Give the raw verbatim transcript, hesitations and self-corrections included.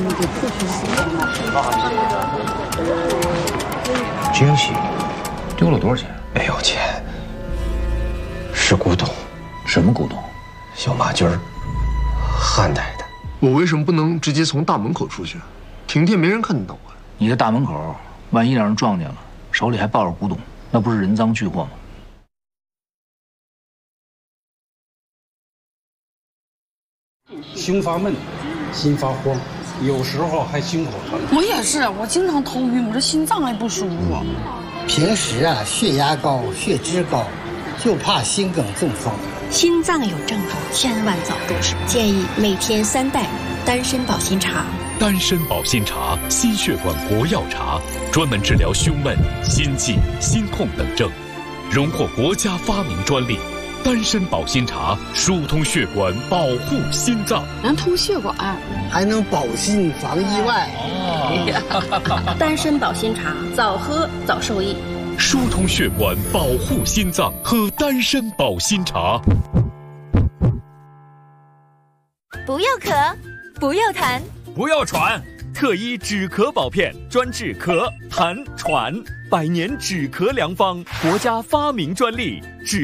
惊喜，丢了多少钱？ 没有钱，是古董。 什么古董？ 小马驹儿，汉代的。 我为什么不能直接从大门口出去？停电没人看得到我。 你的大门口，万一让人撞见了，手里还抱着古董，那不是人赃俱获吗？ 心发闷，心发慌，有时候还心口疼。 我也是，我经常头晕，我这心脏还不舒服。 平时啊，血压高、血脂高，就怕心梗中风。 心脏有症状，千万早重视。建议每天三袋丹参保心茶。 丹参保心茶，心血管国药茶，专门治疗胸闷、心悸、心痛等症，荣获国家发明专利。丹参保心茶疏通血管，保护心脏， 能通血管， 还能保心防意外。 哦、丹参保心茶，早喝早受益。 疏通血管，保护心脏，喝丹参保心茶。 不要咳，不要痰， 不要喘。特医止咳保片，专治咳、痰、喘，百年止咳良方，国家发明专利。止